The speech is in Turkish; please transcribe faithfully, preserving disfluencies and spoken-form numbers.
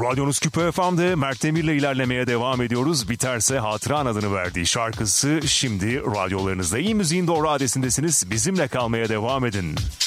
Radyonuz Küpe F M'de Mert Demir'le ilerlemeye devam ediyoruz. Biterse Hatıran adını verdiği şarkısı şimdi radyolarınızda. İyi müziğin doğru adresindesiniz. Bizimle kalmaya devam edin.